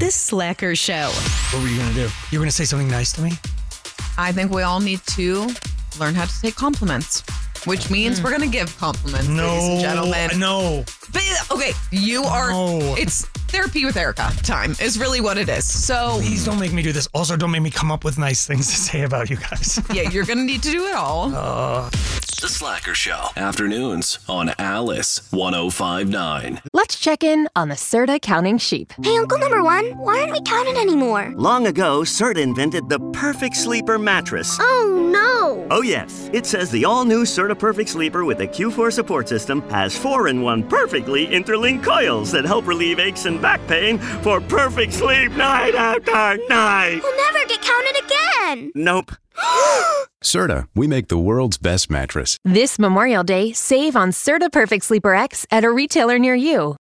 The Slacker Show. What were you going to do? You were going to say something nice to me? I think we all need to learn how to take compliments, which means we're going to give compliments, ladies and gentlemen. No. But, okay, you are, it's therapy with Erica time is really what it is. So Please don't make me do this. Also, don't make me come up with nice things to say about you guys. yeah, you're going to need to do it all. The Slacker Show. Afternoons on Alice 105.9. Let's check in on the Serta counting sheep. Hey, Uncle Number One, why aren't we counting anymore? Long ago, Serta invented the Perfect Sleeper mattress. Oh, no. Oh, yes. It says the all-new Serta Perfect Sleeper with the Q4 support system has 4-in-1 perfectly interlinked coils that help relieve aches and back pain for perfect sleep night after night. We'll never get counted again. Nope. Serta, we make the world's best mattress. This Memorial Day, save on Serta Perfect Sleeper X at a retailer near you.